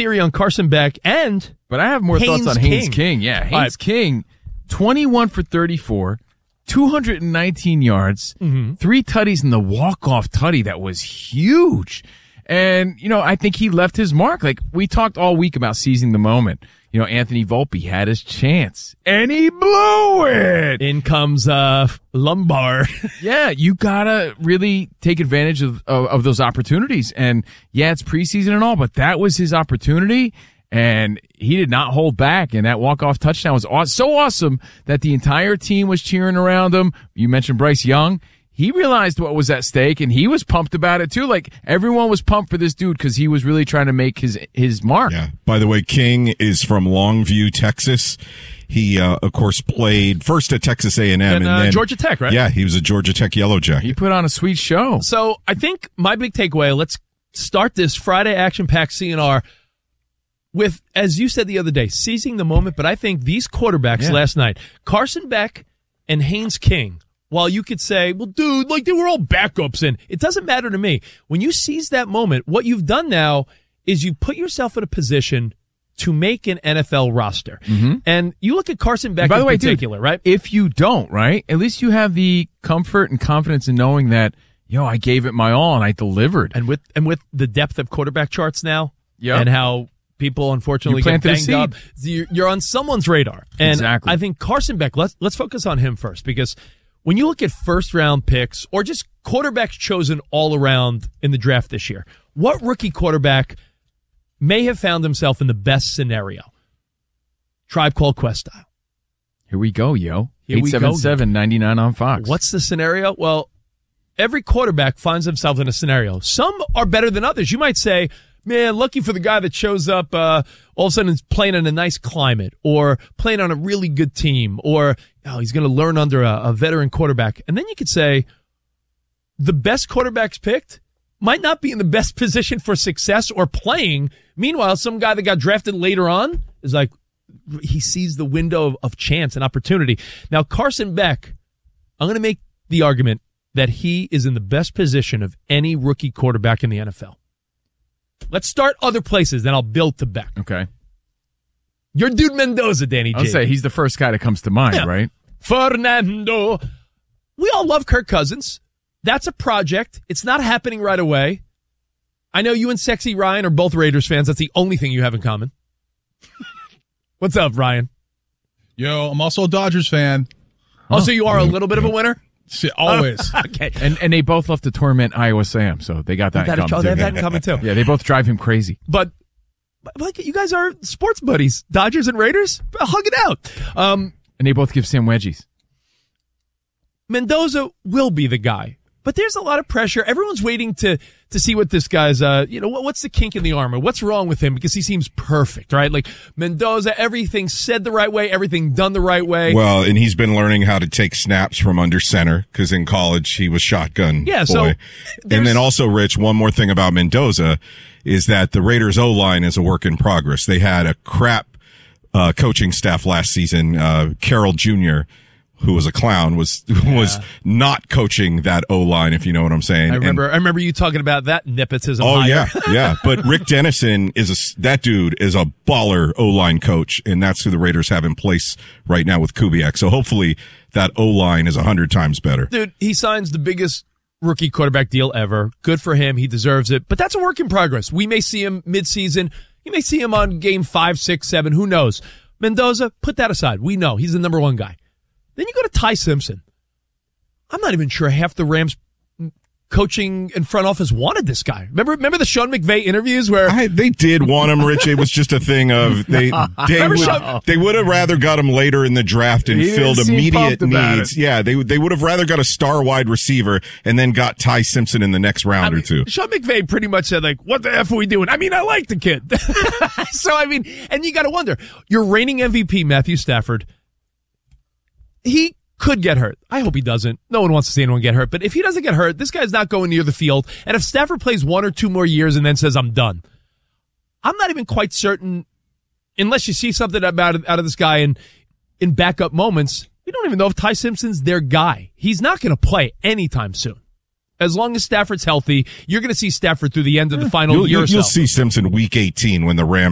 theory on Carson Beck and But I have more thoughts on Haynes King. Yeah, Haynes King, 21 for 34, 219 yards, 3 tutties, and the walk-off tutty that was huge. And, I think he left his mark. Like, we talked all week about seizing the moment. Anthony Volpe had his chance, and he blew it. In comes Lombard. Yeah, you gotta really take advantage of those opportunities. And yeah, it's preseason and all, but that was his opportunity, and he did not hold back. And that walk-off touchdown was so awesome that the entire team was cheering around him. You mentioned Bryce Young. He realized what was at stake, and he was pumped about it, too. Like, everyone was pumped for this dude because he was really trying to make his mark. Yeah. By the way, King is from Longview, Texas. He, of course, played first at Texas A&M. And then Georgia Tech, right? Yeah, he was a Georgia Tech Yellow Jacket. He put on a sweet show. So, I think my big takeaway, let's start this Friday action-packed CNR with, as you said the other day, seizing the moment. But I think these quarterbacks last night, Carson Beck and Haynes King, while you could say, well, dude, like they were all backups, and it doesn't matter to me. When you seize that moment, what you've done now is you put yourself in a position to make an NFL roster. And you look at Carson Beck in particular, right? If you don't, right, at least you have the comfort and confidence in knowing that, I gave it my all and I delivered. And with the depth of quarterback charts now, Yep. and how people unfortunately get banged up, you're on someone's radar. And exactly. I think Carson Beck, let's focus on him first, because when you look at first-round picks or just quarterbacks chosen all around in the draft this year, what rookie quarterback may have found himself in the best scenario? Tribe Called Quest style. Here we go, yo. Here we go. 877-99 on Fox. What's the scenario? Well, every quarterback finds himself in a scenario. Some are better than others. You might say, man, lucky for the guy that shows up all of a sudden is playing in a nice climate or playing on a really good team, or he's going to learn under a veteran quarterback. And then you could say the best quarterbacks picked might not be in the best position for success or playing. Meanwhile, some guy that got drafted later on is like, he sees the window of chance and opportunity. Now, Carson Beck, I'm going to make the argument that he is in the best position of any rookie quarterback in the NFL. Let's start other places, then I'll build to Beck. Okay. Your dude Mendoza, Danny J. I'll say he's the first guy that comes to mind, right? Fernando. We all love Kirk Cousins. That's a project. It's not happening right away. I know you and Sexy Ryan are both Raiders fans. That's the only thing you have in common. What's up, Ryan? Yo, I'm also a Dodgers fan. Oh, so you are a little bit of a winner? Always. Okay. And they both love to torment Iowa Sam, so they got that in common. They have that in common, too. Yeah, they both drive him crazy. But like, you guys are sports buddies. Dodgers and Raiders? Hug it out. And they both give Sam wedgies. Mendoza will be the guy. But there's a lot of pressure. Everyone's waiting to see what this guy's, what's the kink in the armor? What's wrong with him? Because he seems perfect, right? Like Mendoza, everything said the right way, everything done the right way. Well, and he's been learning how to take snaps from under center because in college he was shotgun boy. So and then also, Rich, one more thing about Mendoza is that the Raiders O-line is a work in progress. They had a crap coaching staff last season. Carroll Jr., who was a clown, was not coaching that O-line, if you know what I'm saying. I remember you talking about that nepotism. Oh, hire. yeah. But Rick Dennison that dude is a baller O-line coach, and that's who the Raiders have in place right now with Kubiak. So hopefully that O-line is 100 times better. Dude, he signs the biggest rookie quarterback deal ever. Good for him. He deserves it. But that's a work in progress. We may see him midseason. You may see him on game 5, 6, 7. Who knows? Mendoza, put that aside. We know he's the number one guy. Then you go to Ty Simpson. I'm not even sure half the Rams coaching and front office wanted this guy. Remember the Sean McVay interviews where they did want him, Rich. It was just a thing of they would have rather got him later in the draft and filled immediate needs. Yeah, they would have rather got a star wide receiver and then got Ty Simpson in the next round or two. Sean McVay pretty much said, like, what the F are we doing? I mean, I like the kid. So, I mean, and you got to wonder, your reigning MVP, Matthew Stafford, he could get hurt. I hope he doesn't. No one wants to see anyone get hurt. But if he doesn't get hurt, this guy's not going near the field. And if Stafford plays 1 or 2 more years and then says, I'm done, I'm not even quite certain, unless you see something out of this guy in backup moments, we don't even know if Ty Simpson's their guy. He's not going to play anytime soon. As long as Stafford's healthy, you're going to see Stafford through the end of the final year or so. You'll see Simpson week 18 when the Rams